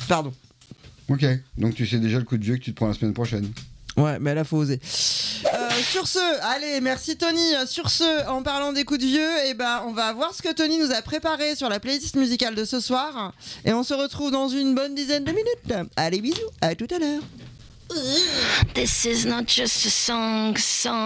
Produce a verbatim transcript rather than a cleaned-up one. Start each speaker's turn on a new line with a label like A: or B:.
A: Pardon.
B: Ok, donc tu sais déjà le coup de vieux que tu te prends la semaine prochaine.
A: Ouais, mais là, faut oser. Euh, sur ce, allez, merci Tony. Sur ce, en parlant des coups de vieux, eh ben, on va voir ce que Tony nous a préparé sur la playlist musicale de ce soir. Et on se retrouve dans une bonne dizaine de minutes. Allez, bisous, à tout à l'heure.
C: This is not just a song, song.